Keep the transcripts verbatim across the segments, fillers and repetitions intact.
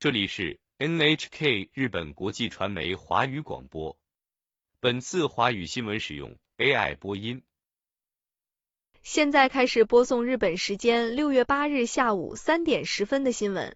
这里是 N H K 日本国际传媒华语广播。本次华语新闻使用 A I 播音。 现在开始播送日本时间六月八日下午三点十分的新闻。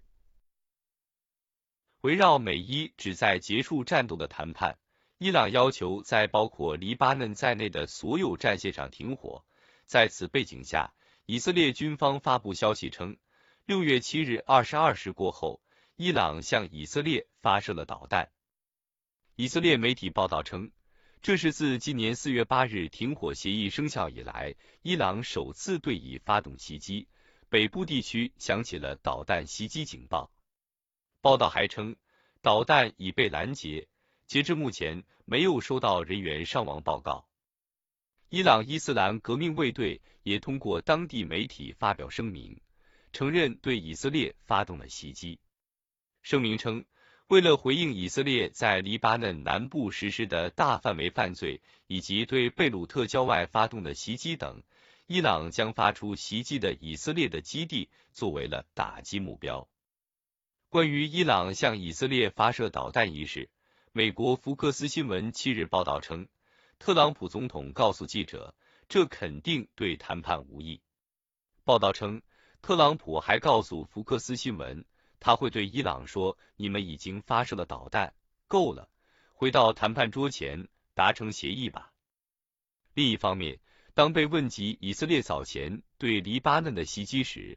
围绕美伊旨在结束战斗的谈判，伊朗要求在包括黎巴嫩在内的所有战线上停火。在此背景下，以色列军方发布消息称，六月七日二十二时过后，伊朗向以色列发射了导弹。以色列媒体报道称，这是自今年四月八日停火协议生效以来，伊朗首次对以发动袭击，北部地区响起了导弹袭击警报。报道还称，导弹已被拦截，截至目前没有收到人员伤亡报告。伊朗伊斯兰革命卫队也通过当地媒体发表声明，承认对以色列发动了袭击。声明称，为了回应以色列在黎巴嫩南部实施的大范围犯罪以及对贝鲁特郊外发动的袭击等，伊朗将发出袭击的以色列的基地作为了打击目标。关于伊朗向以色列发射导弹一事，美国福克斯新闻七日报道称，特朗普总统告诉记者，这肯定对谈判无益。报道称，特朗普还告诉福克斯新闻，他会对伊朗说，你们已经发射了导弹，够了，回到谈判桌前达成协议吧。另一方面，当被问及以色列早前对黎巴嫩的袭击时，